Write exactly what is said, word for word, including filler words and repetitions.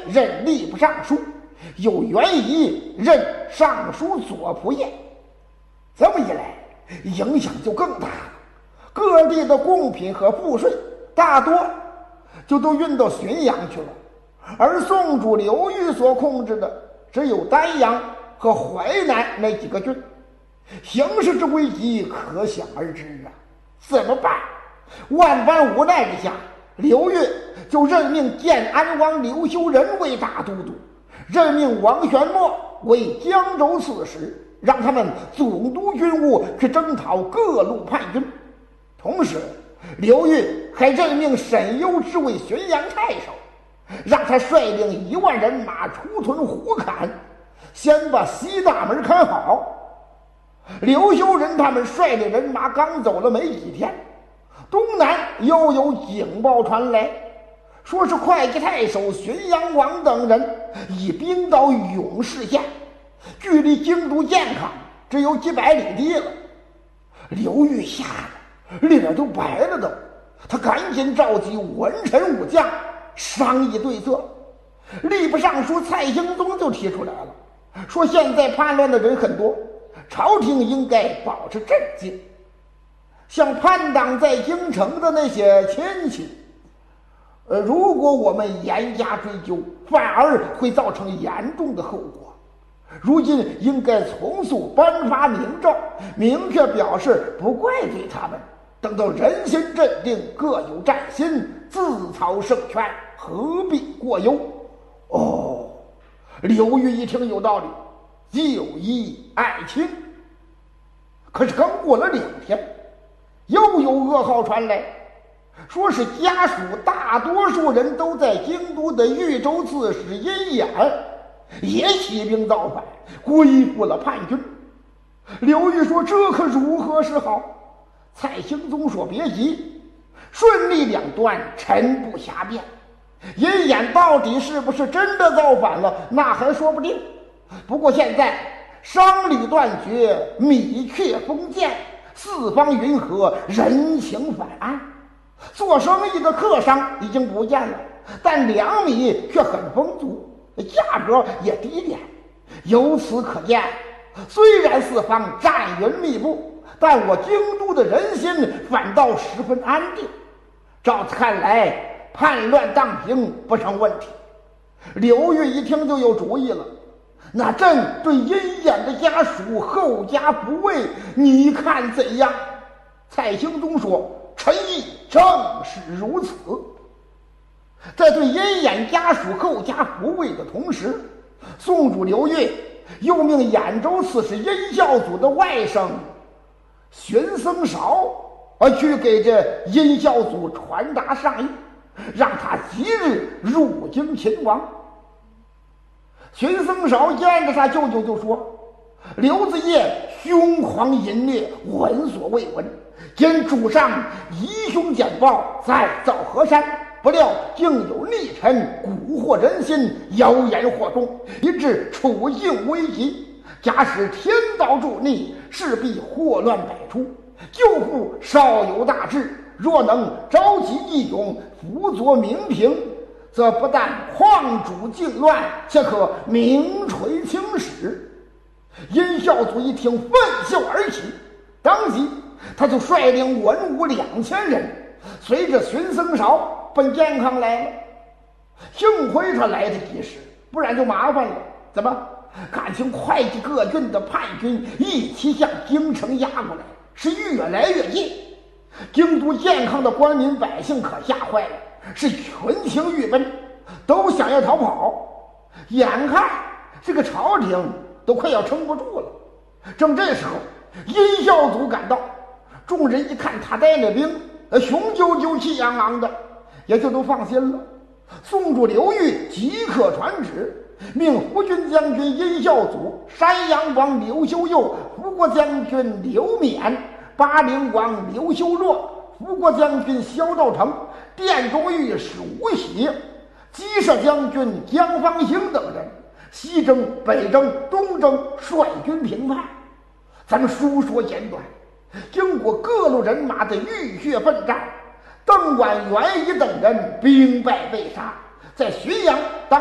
任吏部尚书，又原以任尚书左仆射。这么一来，影响就更大了。各地的贡品和赋税大多就都运到浔阳去了，而宋主刘裕所控制的只有丹阳和淮南那几个郡，形势之危急可想而知啊！怎么办？万般无奈之下，刘裕就任命建安王刘修仁为大都督，任命王玄谟为江州刺史，让他们总督军务，去征讨各路叛军。同时，刘裕还任命沈攸之为浔阳太守，让他率领一万人马出屯胡坎，先把西大门看好。刘修仁他们率领人马刚走了没几天，东南又有警报传来，说是会稽太守浔阳王等人已兵到永市县，距离京都健康只有几百里地了。刘裕吓得脸都白了都，他赶紧召集文臣武将商议对策。吏部尚书蔡兴宗就提出来了，说现在叛乱的人很多，朝廷应该保持镇静。像叛党在京城的那些亲戚，呃，如果我们严加追究，反而会造成严重的后果。如今应该从速颁发明诏，明确表示不怪罪他们。等到人心镇定，各有战心，自操圣权，何必过忧？哦，刘裕一听有道理，就义爱卿。可是刚过了两天，又有噩耗传来，说是家属大多数人都在京都的豫州刺史殷衍也起兵造反，归附了叛军。刘裕说这可如何是好？蔡兴宗说别急，顺利两端，臣不暇辩。殷衍到底是不是真的造反了，那还说不定。不过现在商旅断绝，米却封建，四方云和，人情反安。做生意的客商已经不见了，但粮米却很丰足，价格也低廉。由此可见，虽然四方战云密布，但我京都的人心反倒十分安定。照此看来，叛乱荡平不成问题。刘裕一听就有主意了，那朕对殷衍的家属后加抚慰，你看怎样？蔡兴宗说臣意正是如此。在对殷衍家属后加抚慰的同时，宋主刘裕又命兖州刺史殷孝祖的外甥荀僧韶而去给这殷孝祖传达上意，让他即日入京勤王。荀僧韶见着他舅舅就说，刘子业凶狂淫虐，闻所未闻，今主上疑凶简报，再造河山，不料竟有逆臣蛊惑人心，谣言惑众，以致处境危急。假使天道助逆，势必祸乱百出。救父少有大志，若能召集义勇，辅佐民平，则不但旷主靖乱，且可名垂青史。殷孝祖一听，奋袖而起，当即他就率领文武两千人，随着荀僧韶奔健康来了。幸亏他来得及时，不然就麻烦了。怎么？感情会稽各郡的叛军一起向京城压过来，是越来越近。京都健康的官民百姓可吓坏了，是群情欲奔，都想要逃跑。眼看这个朝廷都快要撑不住了。正这时候，殷孝祖赶到，众人一看他带了兵，雄赳赳气昂昂的，也就都放心了。宋主刘裕即刻传旨，命福军将军殷孝祖、山阳王刘修佑、福国将军刘勉、巴陵王刘修若、福国将军萧道成、殿中御史吴喜、鸡舍将军江方兴等人，西征、北征、东征，率军平叛。咱们书说简短，经过各路人马的浴血奋战，邓婉、袁仪等人兵败被杀，在浔阳当